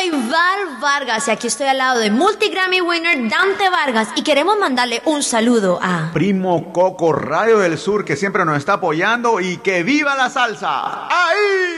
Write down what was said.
soy Val Vargas y aquí estoy al lado de multi-Grammy winner Dante Vargas y queremos mandarle un saludo a Primo Coco, Radio del Sur, que siempre nos está apoyando, y que viva la salsa. ¡Ahí!